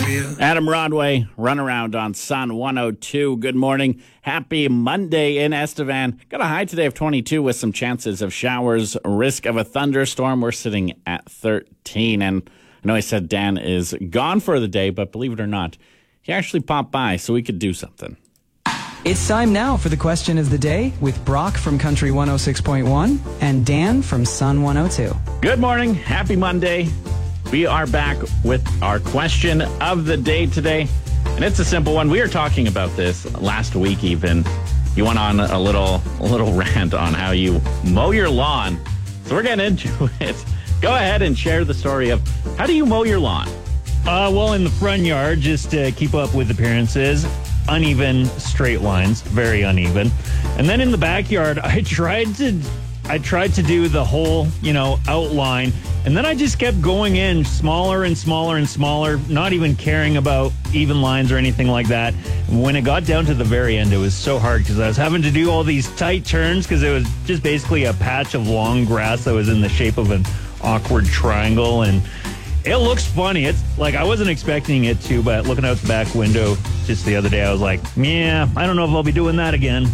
Adam Rodway, Runaround on Sun 102. Good morning. Happy Monday in Estevan. Got a high today of 22 with some chances of showers, risk of a thunderstorm. We're sitting at 13. And I know I said Dan is gone for the day, but believe it or not, he actually popped by so we could do something. It's time now for the question of the day with Brock from Country 106.1 and Dan from Sun 102. Good morning. Happy Monday. We are back with our question of the day today, and it's a simple one. We were talking about this last week even. You went on a little rant on how you mow your lawn. So we're getting into it. Go ahead and share the story of how do you mow your lawn? Well, in the front yard, just to keep up with appearances, uneven straight lines, very uneven. And then in the backyard, I tried to do the whole, outline. And then I just kept going in smaller and smaller and smaller, not even caring about even lines or anything like that. When it got down to the very end, it was so hard because I was having to do all these tight turns because it was just basically a patch of long grass that was in the shape of an awkward triangle. And it looks funny. It's like I wasn't expecting it to, but looking out the back window just the other day, I was like, yeah, I don't know if I'll be doing that again.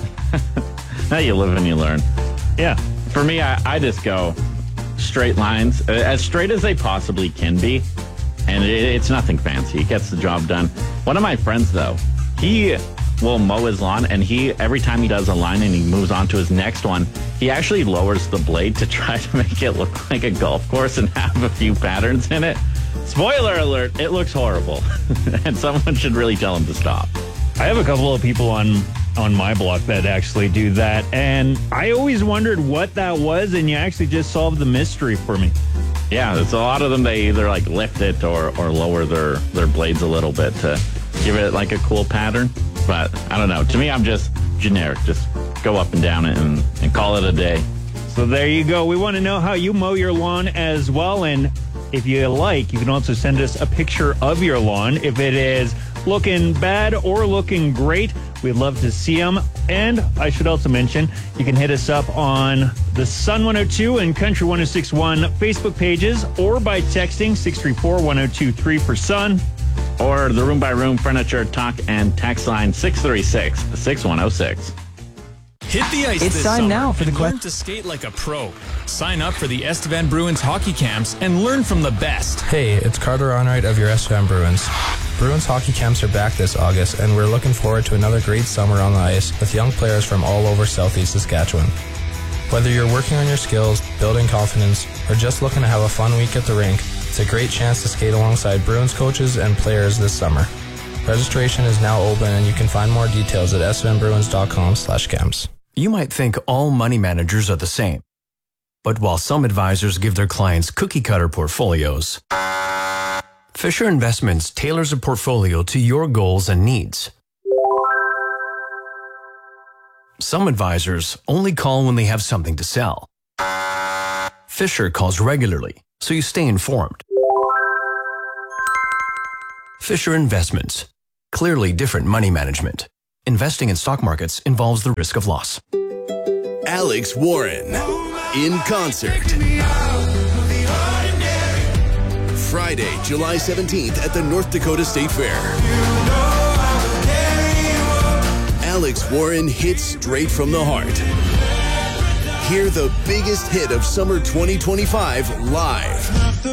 Now you live and you learn. Yeah. For me, I just go straight lines, as straight as they possibly can be, and it's nothing fancy. It gets the job done. One of my friends, though, he will mow his lawn, and every time he does a line and he moves on to his next one, he actually lowers the blade to try to make it look like a golf course and have a few patterns in it. Spoiler alert, it looks horrible, and someone should really tell him to stop. I have a couple of people on my block that actually do that, and I always wondered what that was, and you actually just solved the mystery for me. Yeah, it's a lot of them, they either like lift it or lower their blades a little bit to give it like a cool pattern. But I don't know. To me, I'm just generic. Just go up and down it and call it a day. So there you go. We want to know how you mow your lawn as well, and if you like, you can also send us a picture of your lawn. If it is looking bad or looking great, we'd love to see them. And I should also mention, you can hit us up on the Sun 102 and Country 106.1 Facebook pages, or by texting 634-1023 for Sun. Or the Room by Room Furniture Talk and Text line 636-6106. Hit the ice It's this time summer now for the and learn to skate like a pro. Sign up for the Estevan Bruins hockey camps and learn from the best. Hey, it's Carter Onright of your Estevan Bruins. Bruins hockey camps are back this August, and we're looking forward to another great summer on the ice with young players from all over Southeast Saskatchewan. Whether you're working on your skills, building confidence, or just looking to have a fun week at the rink, it's a great chance to skate alongside Bruins coaches and players this summer. Registration is now open, and you can find more details at svanbruins.com/camps. You might think all money managers are the same. But while some advisors give their clients cookie-cutter portfolios, Fisher Investments tailors a portfolio to your goals and needs. Some advisors only call when they have something to sell. Fisher calls regularly, so you stay informed. Fisher Investments. Clearly different money management. Investing in stock markets involves the risk of loss. Alex Warren in concert. Friday, July 17th at the North Dakota State Fair. Alex Warren hits straight from the heart. Hear the biggest hit of summer 2025 live.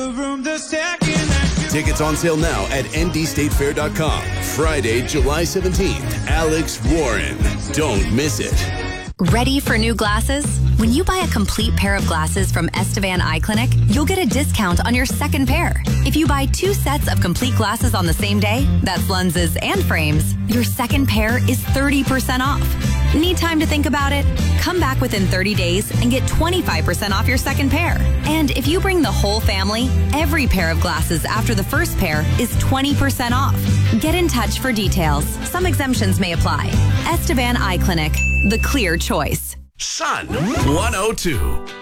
Tickets on sale now at ndstatefair.com. Friday, July 17th. Alex Warren. Don't miss it. Ready for new glasses? When you buy a complete pair of glasses from Estevan Eye Clinic, you'll get a discount on your second pair. If you buy 2 sets of complete glasses on the same day, that's lenses and frames, your second pair is 30% off. Need time to think about it? Come back within 30 days and get 25% off your second pair. And if you bring the whole family, every pair of glasses after the first pair is 20% off. Get in touch for details. Some exemptions may apply. Estevan Eye Clinic, the clear choice. Sun 102.